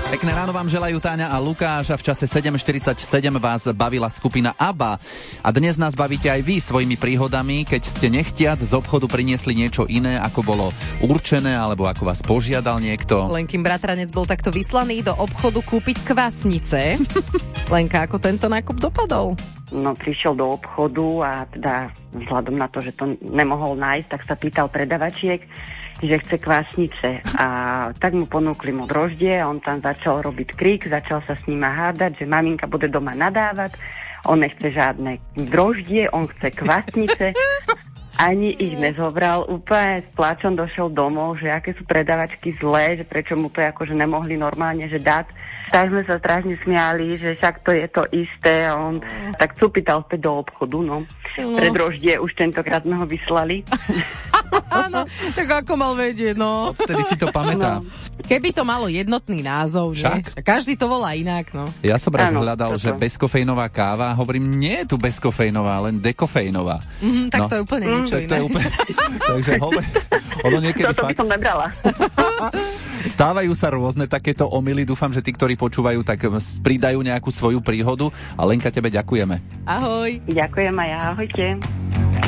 Pekné ráno vám želajú Táňa a Lukáš a v čase 7.47 vás bavila skupina ABBA. A dnes nás bavíte aj vy svojimi príhodami, keď ste nechtiac z obchodu priniesli niečo iné, ako bolo určené, alebo ako vás požiadal niekto. Lenkin bratranec bol takto vyslaný do obchodu kúpiť kvasnice. Lenka, ako tento nákup dopadol? No, prišiel do obchodu a teda vzhľadom na to, že to nemohol nájsť, tak sa pýtal predavačiek, že chce kvásnice. A tak mu ponúkli mu droždie a on tam začal robiť krik, začal sa s nima hádať, že maminka bude doma nadávať, on nechce žiadne droždie, on chce kvásnice. Ani ich nezobral, úplne s pláčom došiel domov, že aké sú predavačky zlé, že prečo mu to akože nemohli normálne, že dať. Tak sme sa strašne smiali, že však to je to isté a on tak cupítal späť do obchodu, no. Pre droždie už tentokrát sme ho vyslali. Áno, tak ako mal vedieť, no. Vtedy si to pamätá. Keby to malo jednotný názov, že? Každý to volá inak, no. Ja som raz hľadal, že bezkofejnová káva, hovorím, nie je tu bezkofejnová, len dekofejnová. Tak to je úplne niečo iné. To je úplne, takže ono niekedy toto by som nebrala. Stávajú sa rôzne takéto omyly, dúfam, že tí, ktorí počúvajú, tak pridajú nejakú svoju príhodu. A Lenka, tebe ďakujeme. Ahoj. Ďakujem aj ja, ahojte.